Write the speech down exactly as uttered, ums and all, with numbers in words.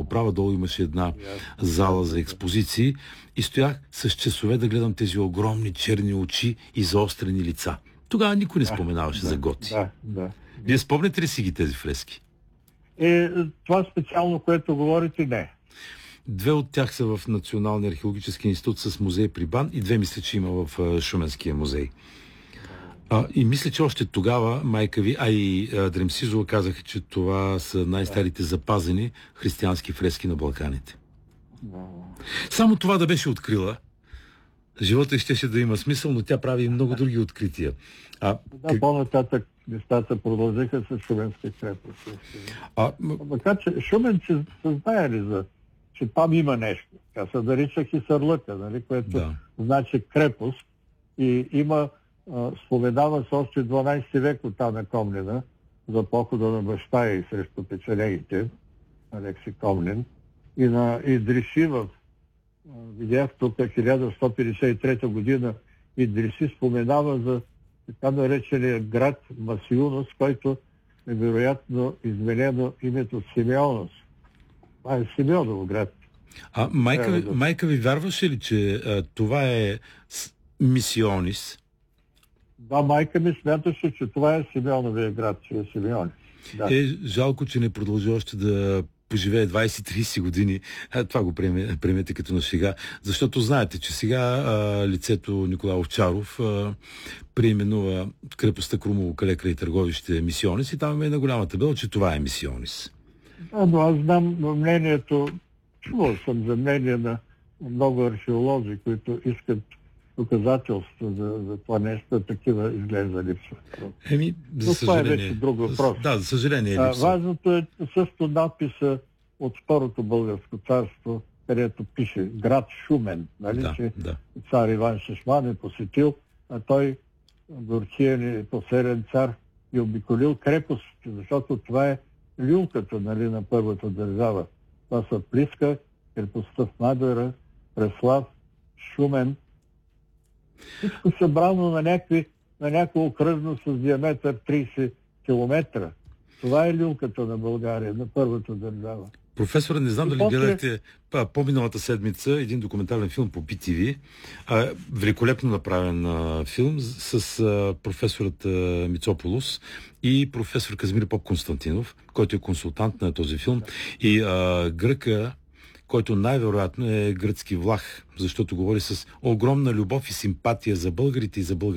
направа долу имаше една зала за експозиции и стоях с часове да гледам тези огромни черни очи и заострени лица. Тогава никой не споменаваше да, за Готи. Да, да. Вие спомняте ли си ги тези фрески? Е, това специално, което говорите, не. Две от тях са в Националния археологически институт с музей при БАН и две мисля, че има в Шуменския музей. А, и мисля, че още тогава майка ви, а и а, Дремсизова казаха, че това са най-старите запазени християнски фрески на Балканите. Само това да беше открила, живота щеше да има смисъл, но тя прави и много други открития. А, да, как... по-нататък нещата продължиха с Шуменска крепост. А, Макар, че Шуменци са знаели, за, че там има нещо. Тя се нарича Хисърлъка, нали, което да. значи крепост. И има, а, споменава се още дванадесети век от Ана Комнина за похода на баща и срещу печенегите, Алекси Комнин. И на Идриши в видях тук хиляда сто петдесет и трета година Идриши споменава за така наречения град Масиунос, който е вероятно изменено името Симеонос. Това е Симеонов град. А майка ви, майка ви вярваше ли, че а, това е Мисионис? Да, майка ми смяташе, че това е Симеоновия град, че е Симеонис. Да. Е, жалко, че не продължи още да поживее двадесет-тридесет години. А, това го приеме, приемете като на шега. Защото знаете, че сега а, лицето Николай Овчаров а, преименува крепостта Крумово кале край Търговище Мисионис и там е на голяма табела, че това е Мисионис. Да, но аз знам мнението, чувал съм за мнение на много археолози, които искат доказателства за, за това нещо, такива изглежда липсват. Еми, за но съжаление. Това е вече друг въпрос. Да, за съжаление е липсва. Важното е също надписа от Второто българско царство, където пише град Шумен, нали, да, че да. цар Иван Шишман е посетил, а той, Горчиен е последен цар, и обиколил крепостите, защото това е люлката, нали, на първата държава. Това са Плиска, крепостта в Мадера, Преслав, Шумен. Всичко събрано на, някакви, на някакво окръжно с диаметър тридесет километра. Това е люлката на България, на първата държава. Професора, не знам и дали после... гледахте по-миналата седмица един документален филм по Би Ти Ви. А, великолепно направен а, филм с а, професорът а, Мицополос и професор Казимир Поп-Константинов, който е консултант на този филм. И а, гръка, който най-вероятно е гръцки влах, защото говори с огромна любов и симпатия за българите и за българите.